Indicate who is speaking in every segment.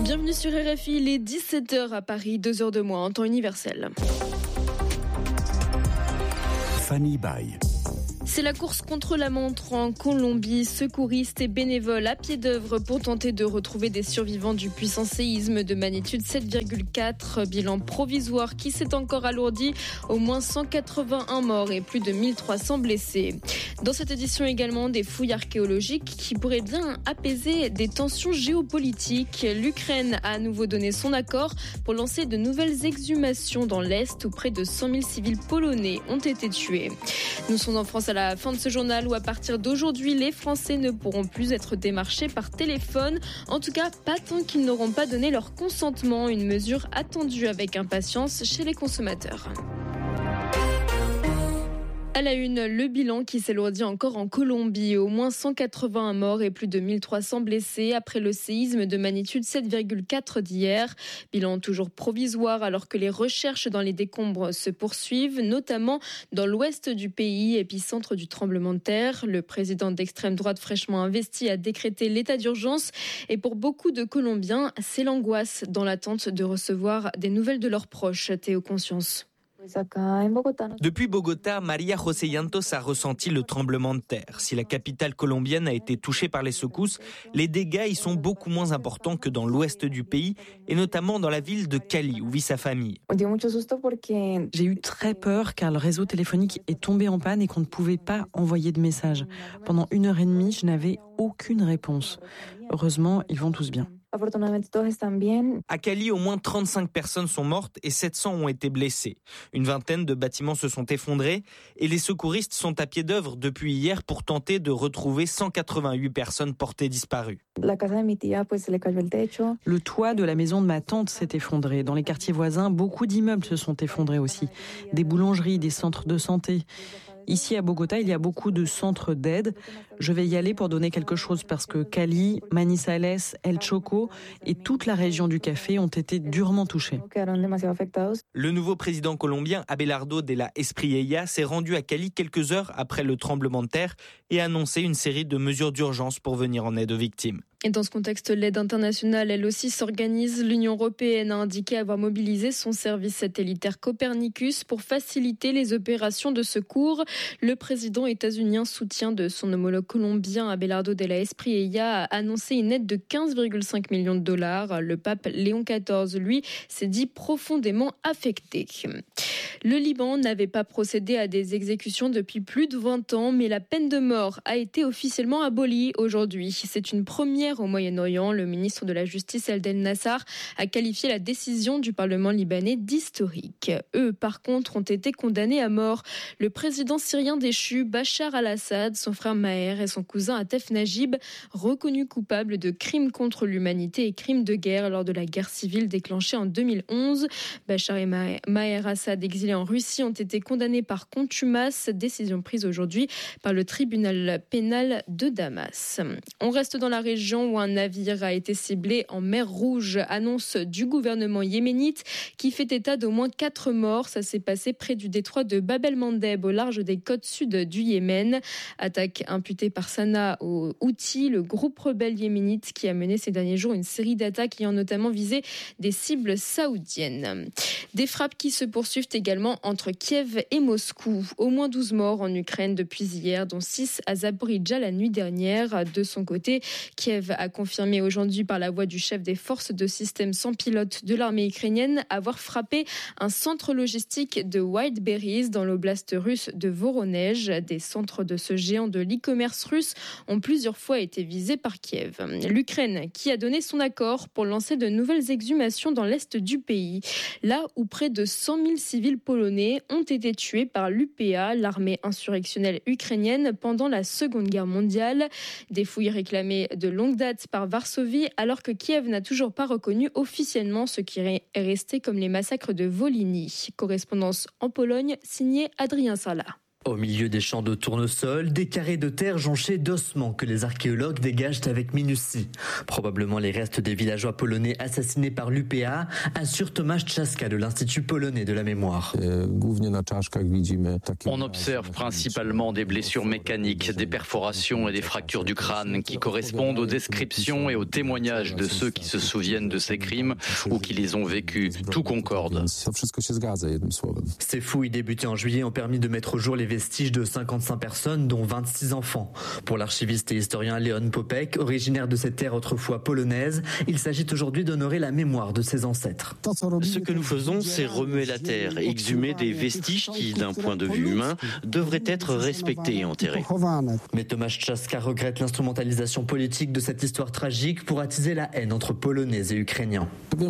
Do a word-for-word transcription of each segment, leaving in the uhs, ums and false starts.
Speaker 1: Bienvenue sur R F I, il est dix-sept heures à Paris, deux heures de moins en temps universel.
Speaker 2: Fanny Baye.
Speaker 1: C'est la course contre la montre en Colombie. Secouristes et bénévoles à pied d'œuvre pour tenter de retrouver des survivants du puissant séisme de magnitude sept virgule quatre. Bilan provisoire qui s'est encore alourdi. Au moins cent quatre-vingt-un morts et plus de mille trois cents blessés. Dans cette édition également, des fouilles archéologiques qui pourraient bien apaiser des tensions géopolitiques. L'Ukraine a à nouveau donné son accord pour lancer de nouvelles exhumations dans l'Est où près de cent mille civils polonais ont été tués. Nous sommes en France à la fin de ce journal où à partir d'aujourd'hui, les Français ne pourront plus être démarchés par téléphone. En tout cas, pas tant qu'ils n'auront pas donné leur consentement. Une mesure attendue avec impatience chez les consommateurs. À la une, le bilan qui s'alourdit encore en Colombie. Au moins cent quatre-vingt-un morts et plus de mille trois cents blessés après le séisme de magnitude sept virgule quatre d'hier. Bilan toujours provisoire alors que les recherches dans les décombres se poursuivent, notamment dans l'ouest du pays, épicentre du tremblement de terre. Le président d'extrême droite fraîchement investi a décrété l'état d'urgence. Et pour beaucoup de Colombiens, c'est l'angoisse dans l'attente de recevoir des nouvelles de leurs proches. Théo Conscience.
Speaker 3: Depuis Bogota, Maria José Yantos a ressenti le tremblement de terre. Si la capitale colombienne a été touchée par les secousses, les dégâts y sont beaucoup moins importants que dans l'ouest du pays, et notamment dans la ville de Cali, où vit sa famille.
Speaker 4: J'ai eu très peur car le réseau téléphonique est tombé en panne et qu'on ne pouvait pas envoyer de messages. Pendant une heure et demie, je n'avais aucune réponse. Heureusement, ils vont tous bien.
Speaker 3: À Cali, au moins trente-cinq personnes sont mortes et sept cents ont été blessées. Une vingtaine de bâtiments se sont effondrés et les secouristes sont à pied d'œuvre depuis hier pour tenter de retrouver cent quatre-vingt-huit personnes portées disparues.
Speaker 4: Le toit de la maison de ma tante s'est effondré. Dans les quartiers voisins, beaucoup d'immeubles se sont effondrés aussi. Des boulangeries, des centres de santé. Ici à Bogota, il y a beaucoup de centres d'aide. Je vais y aller pour donner quelque chose parce que Cali, Manizales, El Choco et toute la région du café ont été durement touchés.
Speaker 3: Le nouveau président colombien Abelardo de la Espriella s'est rendu à Cali quelques heures après le tremblement de terre et a annoncé une série de mesures d'urgence pour venir en aide aux victimes.
Speaker 1: Et dans ce contexte, l'aide internationale, elle aussi, s'organise. L'Union européenne a indiqué avoir mobilisé son service satellitaire Copernicus pour faciliter les opérations de secours. Le président états-unien soutien de son homologue colombien Abelardo de la Espriella a annoncé une aide de quinze virgule cinq millions de dollars. Le pape Léon quatorze, lui, s'est dit profondément affecté. Le Liban n'avait pas procédé à des exécutions depuis plus de vingt ans, mais la peine de mort a été officiellement abolie aujourd'hui. C'est une première au Moyen-Orient. Le ministre de la Justice, Eldel Nassar, a qualifié la décision du Parlement libanais d'historique. Eux, par contre, ont été condamnés à mort. Le président syrien déchu, Bachar al-Assad, son frère Maher et son cousin Atef Najib, reconnus coupables de crimes contre l'humanité et crimes de guerre lors de la guerre civile déclenchée en deux mille onze. Bachar et Maher Assad, exilés en Russie, ont été condamnés par contumace, décision prise aujourd'hui par le tribunal pénal de Damas. On reste dans la région où un navire a été ciblé en mer Rouge. Annonce du gouvernement yéménite qui fait état d'au moins quatre morts. Ça s'est passé près du détroit de Bab el-Mandeb au large des côtes sud du Yémen. Attaque imputée par Sanaa aux Houthis, le groupe rebelle yéménite qui a mené ces derniers jours une série d'attaques ayant notamment visé des cibles saoudiennes. Des frappes qui se poursuivent également entre Kiev et Moscou. Au moins douze morts en Ukraine depuis hier, dont six à Zaporijjia la nuit dernière. De son côté, Kiev a confirmé aujourd'hui par la voix du chef des forces de système sans pilote de l'armée ukrainienne avoir frappé un centre logistique de Whiteberries dans l'oblast russe de Voronej. Des centres de ce géant de l'e-commerce russe ont plusieurs fois été visés par Kiev. L'Ukraine qui a donné son accord pour lancer de nouvelles exhumations dans l'est du pays. Là où près de cent mille civils polonais ont été tués par l'U P A, l'armée insurrectionnelle ukrainienne, pendant la Seconde Guerre mondiale. Des fouilles réclamées de longue date par Varsovie, alors que Kiev n'a toujours pas reconnu officiellement ce qui est resté comme les massacres de Volhynie. Correspondance en Pologne, signée Adrien Sala.
Speaker 5: Au milieu des champs de tournesol, des carrés de terre jonchés d'ossements que les archéologues dégagent avec minutie. Probablement les restes des villageois polonais assassinés par l'U P A, assure Tomasz Czaska de l'Institut polonais de la mémoire.
Speaker 6: On observe principalement des blessures mécaniques, des perforations et des fractures du crâne qui correspondent aux descriptions et aux témoignages de ceux qui se souviennent de ces crimes ou qui les ont vécus. Tout concorde.
Speaker 5: Ces fouilles débutées en juillet ont permis de mettre au jour les vestiges de cinquante-cinq personnes, dont vingt-six enfants. Pour l'archiviste et historien Leon Popek, originaire de cette terre autrefois polonaise, il s'agit aujourd'hui d'honorer la mémoire de ses ancêtres.
Speaker 7: Ce que nous faisons, c'est remuer la terre, exhumer des vestiges qui, d'un point de vue humain, devraient être respectés et enterrés.
Speaker 5: Mais Tomasz Czaska regrette l'instrumentalisation politique de cette histoire tragique pour attiser la haine entre Polonais et Ukrainiens.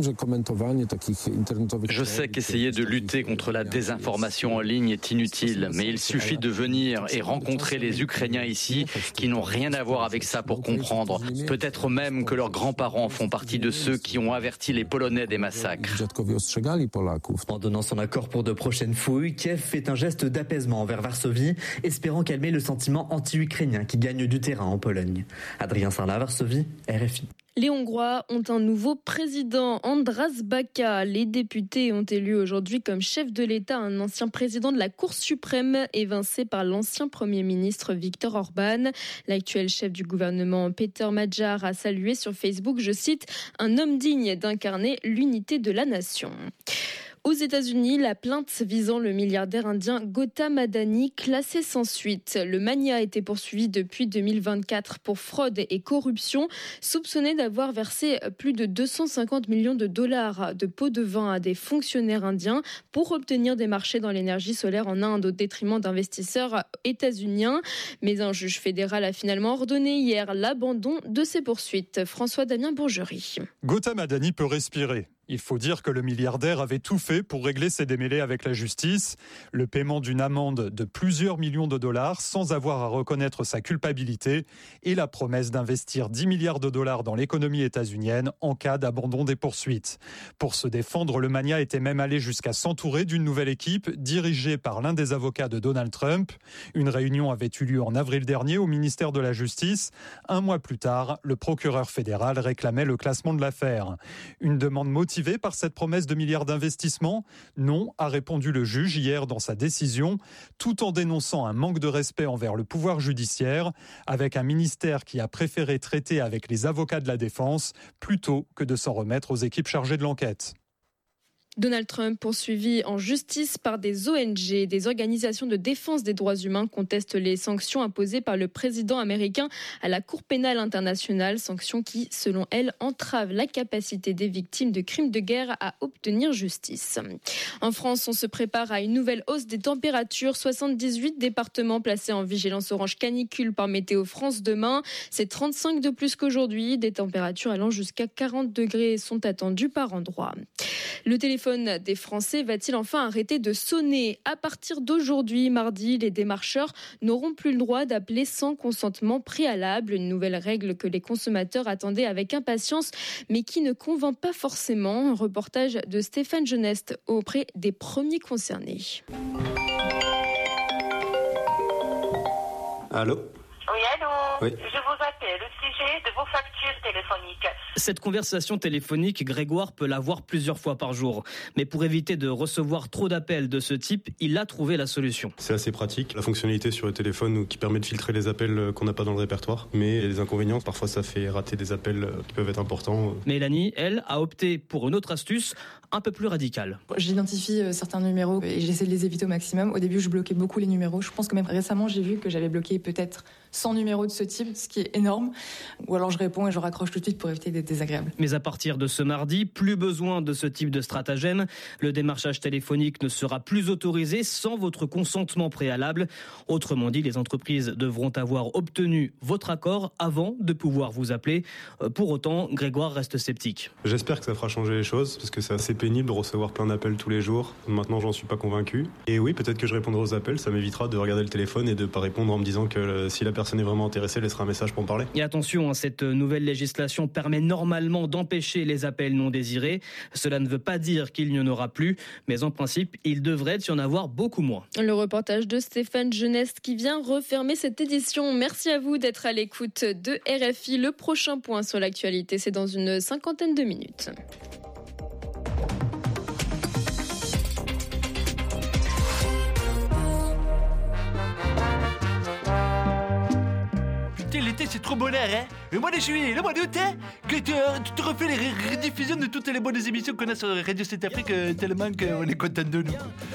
Speaker 6: Je sais qu'essayer de lutter contre la désinformation en ligne est inutile, mais il suffit de venir et rencontrer les Ukrainiens ici qui n'ont rien à voir avec ça pour comprendre. Peut-être même que leurs grands-parents font partie de ceux qui ont averti les Polonais des massacres.
Speaker 5: En donnant son accord pour de prochaines fouilles, Kiev fait un geste d'apaisement envers Varsovie, espérant calmer le sentiment anti-ukrainien qui gagne du terrain en Pologne. Adrien Sarlat, Varsovie, R F I.
Speaker 1: Les Hongrois ont un nouveau président, András Baka. Les députés ont élu aujourd'hui comme chef de l'État un ancien président de la Cour suprême, évincé par l'ancien Premier ministre Viktor Orban. L'actuel chef du gouvernement, Péter Magyar, a salué sur Facebook, je cite, « un homme digne d'incarner l'unité de la nation ». Aux États-Unis, la plainte visant le milliardaire indien Gautam Adani classée sans suite. Le magnat a été poursuivi depuis deux mille vingt-quatre pour fraude et corruption, soupçonné d'avoir versé plus de deux cent cinquante millions de dollars de pots de vin à des fonctionnaires indiens pour obtenir des marchés dans l'énergie solaire en Inde au détriment d'investisseurs états-uniens. Mais un juge fédéral a finalement ordonné hier l'abandon de ces poursuites. François-Damien Bourgerie.
Speaker 8: Gautam Adani peut respirer. Il faut dire que le milliardaire avait tout fait pour régler ses démêlés avec la justice. Le paiement d'une amende de plusieurs millions de dollars sans avoir à reconnaître sa culpabilité et la promesse d'investir dix milliards de dollars dans l'économie états-unienne en cas d'abandon des poursuites. Pour se défendre, le magnat était même allé jusqu'à s'entourer d'une nouvelle équipe dirigée par l'un des avocats de Donald Trump. Une réunion avait eu lieu en avril dernier au ministère de la Justice. Un mois plus tard, le procureur fédéral réclamait le classement de l'affaire. Une demande motivée par cette promesse de milliards d'investissements ? Non, a répondu le juge hier dans sa décision, tout en dénonçant un manque de respect envers le pouvoir judiciaire, avec un ministère qui a préféré traiter avec les avocats de la défense plutôt que de s'en remettre aux équipes chargées de l'enquête.
Speaker 1: Donald Trump, poursuivi en justice par des O N G, des organisations de défense des droits humains, contestent les sanctions imposées par le président américain à la Cour pénale internationale, sanctions qui, selon elle, entravent la capacité des victimes de crimes de guerre à obtenir justice. En France, on se prépare à une nouvelle hausse des températures. soixante-dix-huit départements placés en vigilance orange canicule par Météo France demain. C'est trente-cinq de plus qu'aujourd'hui. Des températures allant jusqu'à quarante degrés sont attendues par endroit. Le téléphone des Français va-t-il enfin arrêter de sonner ? À partir d'aujourd'hui, mardi, les démarcheurs n'auront plus le droit d'appeler sans consentement préalable. Une nouvelle règle que les consommateurs attendaient avec impatience, mais qui ne convainc pas forcément. Un reportage de Stéphane Geneste auprès des premiers concernés.
Speaker 9: Allô ?
Speaker 10: Oui, allô ? Oui. Je vous appelle au sujet de vos factures téléphoniques.
Speaker 11: Cette conversation téléphonique, Grégoire peut l'avoir plusieurs fois par jour. Mais pour éviter de recevoir trop d'appels de ce type, il a trouvé la solution.
Speaker 9: C'est assez pratique, la fonctionnalité sur le téléphone qui permet de filtrer les appels qu'on n'a pas dans le répertoire. Mais les inconvénients, parfois ça fait rater des appels qui peuvent être importants.
Speaker 11: Mélanie, elle, a opté pour une autre astuce, un peu plus radicale.
Speaker 12: J'identifie certains numéros et j'essaie de les éviter au maximum. Au début, je bloquais beaucoup les numéros. Je pense que même récemment, j'ai vu que j'avais bloqué peut-être cent numéros de ce type, ce qui est énorme. Ou alors je réponds et je raccroche tout de suite pour éviter d'être désagréable.
Speaker 11: Mais à partir de ce mardi, plus besoin de ce type de stratagème. Le démarchage téléphonique ne sera plus autorisé sans votre consentement préalable. Autrement dit, les entreprises devront avoir obtenu votre accord avant de pouvoir vous appeler. Pour autant, Grégoire reste sceptique.
Speaker 9: J'espère que ça fera changer les choses, parce que c'est assez pénible de recevoir plein d'appels tous les jours. Maintenant, j'en suis pas convaincu. Et oui, peut-être que je répondrai aux appels, ça m'évitera de regarder le téléphone et de pas répondre en me disant que si la personne personne est vraiment intéressée, laissera un message pour me parler.
Speaker 11: Et attention, cette nouvelle législation permet normalement d'empêcher les appels non désirés. Cela ne veut pas dire qu'il n'y en aura plus, mais en principe, il devrait y en avoir beaucoup moins.
Speaker 1: Le reportage de Stéphane Geneste qui vient refermer cette édition. Merci à vous d'être à l'écoute de R F I. Le prochain point sur l'actualité, c'est dans une cinquantaine de minutes.
Speaker 13: L'été c'est trop bonheur, hein. Le mois de juillet, le mois d'août, hein, que tu, euh, tu te refais les rediffusions de toutes les bonnes émissions qu'on a sur Radio Centrafrique euh, tellement qu'on est content de nous.